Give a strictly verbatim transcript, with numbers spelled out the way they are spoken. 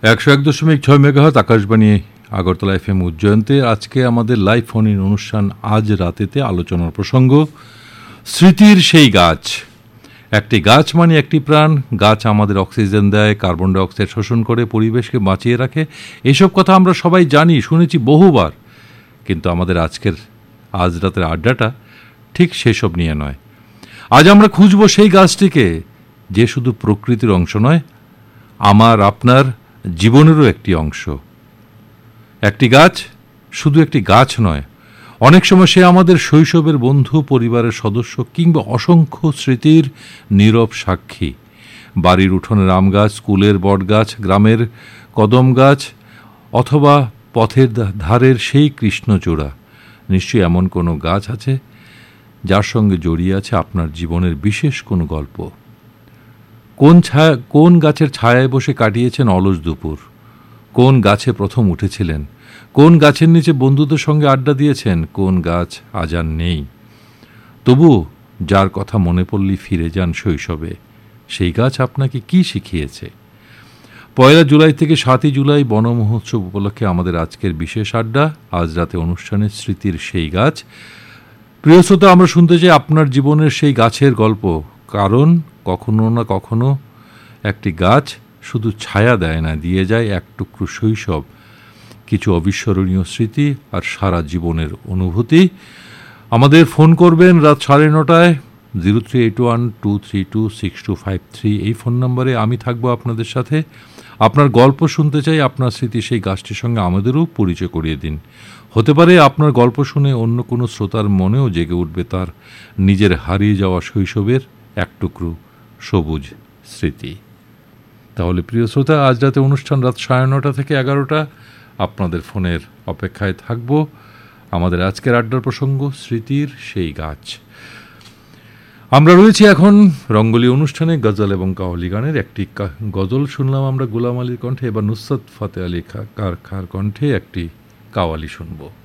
একশো এক দশমিক ছয় megahertz Akashvani Agartala F M উজ্জয়ন্তে আজকে আমাদের লাইভ ফোন ইন অনুষ্ঠান আজ রাতেতে আলোচনার প্রসঙ্গ স্মৃতির সেই গাছ। একটি গাছ মানে একটি প্রাণ। গাছ আমাদের অক্সিজেন দেয়, কার্বন ডাই অক্সাইড শোষণ করে, পরিবেশকে বাঁচিয়ে রাখে। এসব কথা আমরা সবাই জানি, শুনেছি বহুবার। কিন্তু আমাদের আজকের আজ রাতের আড্ডাটা ঠিক সেসব নিয়ে নয়। আজ আমরা খুঁজব সেই গাছটিকে যে শুধু প্রকৃতির অংশ নয়, আমার আপনার জীবনেরও একটি অংশ। একটি গাছ শুধু একটি গাছ নয়, অনেক সময় সে আমাদের শৈশবের বন্ধু, পরিবারের সদস্য কিংবা অসংখ্য স্মৃতির নীরব সাক্ষী। বাড়ির উঠোনের আম গাছ, স্কুলের বট গাছ, গ্রামের কদম গাছ অথবা পথের ধারের সেই কৃষ্ণচূড়া। নিশ্চয়ই এমন কোনো গাছ আছে যার সঙ্গে জড়িয়ে আছে আপনার জীবনের বিশেষ কোনো গল্প। কোন ছায়া কোন গাছের ছায়ায় বসে কাটিয়েছেন অলস দুপুর, কোন গাছে প্রথম উঠেছিলেন, কোন গাছের নিচে বন্ধুদের সঙ্গে আড্ডা দিয়েছেন, কোন গাছ আজ আর নেই। তবু যার কথা মনে পড়লেই ফিরে যান শৈশবে। সেই গাছ আপনাকে কি শিখিয়েছে? পয়লা জুলাই থেকে সাতই জুলাই বন মহোৎসব উপলক্ষে আমাদের আজকের বিশেষ আড্ডা, আজ রাতে অনুষ্ঠানের স্মৃতির সেই গাছ। প্রিয় শ্রোতা, আমরা শুনতে চাই আপনার জীবনের সেই গাছের গল্প। কারণ কখনো না কখনো একটি গাছ শুধু ছায়া দেয় না, দিয়ে যায় এক টুকরো শৈশব, কিছু অবিস্মরণীয় স্মৃতি আর সারা জীবনের অনুভূতি। আমাদের ফোন করবেন রাত সাড়ে নটায় zero three eight one two three two six two five three এই ফোন নম্বরে। আমি থাকবো আপনাদের সাথে। আপনার গল্প শুনতে চাই, আপনার স্মৃতি সেই গাছটির সঙ্গে আমাদেরও পরিচয় করিয়ে দিন। হতে পারে আপনার গল্প শুনে অন্য কোনো শ্রোতার মনেও জেগে উঠবে তার নিজের হারিয়ে যাওয়া শৈশবের এক টুকরো সবুজ স্মৃতি। তাহলে প্রিয় শ্রোতা, আজ রাতে অনুষ্ঠান রাত সাড়ে নটা থেকে এগারোটা আপনাদের ফোনের অপেক্ষায় থাকব। আমাদের আজকের আড্ডার প্রসঙ্গ স্মৃতির সেই গাছ। আমরা রয়েছি এখন রঙ্গোলি অনুষ্ঠানে গজল এবং কাওয়ালি গানের। একটি গজল শুনলাম আমরা গোলাম আলীর কণ্ঠে, এবার নুসরাত ফতে আলী খার খার কণ্ঠে একটি কাওয়ালি শুনবো।